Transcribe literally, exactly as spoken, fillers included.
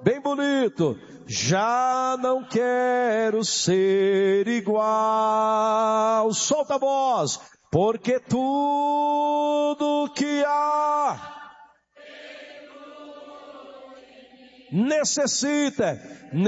bem bonito. Já não quero ser igual. Solta a voz. Porque tudo que há necessita